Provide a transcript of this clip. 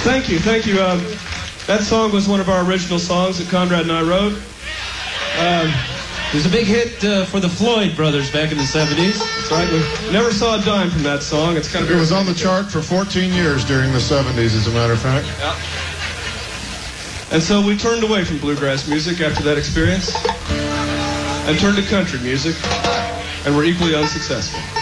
Thank you. That song was one of our original songs that Conrad and I wrote. It was a big hit for the Floyd brothers back in the 70s. That's right. We never saw a dime from that song. It's kind of. It was on the chart for 14 years during the 70s, as a matter of fact. Yeah. And so we turned away from bluegrass music after that experience and turned to country music, and we're equally unsuccessful.